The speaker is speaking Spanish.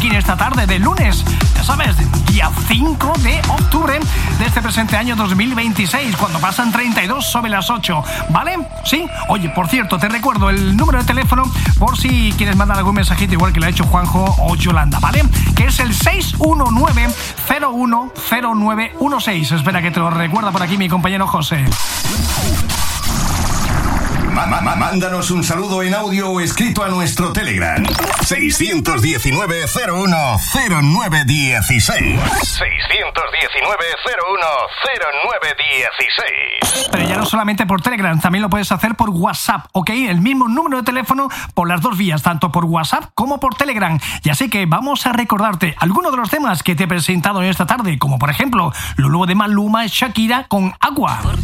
aquí en esta tarde de lunes, ya sabes, día 5 de octubre de este presente año 2026, cuando pasan 32 sobre las 8, ¿vale? Sí. Oye, por cierto, te recuerdo el número de teléfono por si quieres mandar algún mensajito igual que lo ha hecho Juanjo o Yolanda, ¿vale? Que es el 619-010916. Espera que te lo recuerda por aquí mi compañero José. Mándanos un saludo en audio o escrito a nuestro Telegram. 619-010916. 619-010916. Pero ya no solamente por Telegram, también lo puedes hacer por WhatsApp, ¿ok? El mismo número de teléfono por las dos vías, tanto por WhatsApp como por Telegram. Y así que vamos a recordarte algunos de los temas que te he presentado en esta tarde, como por ejemplo lo nuevo de Maluma, Shakira con Agua.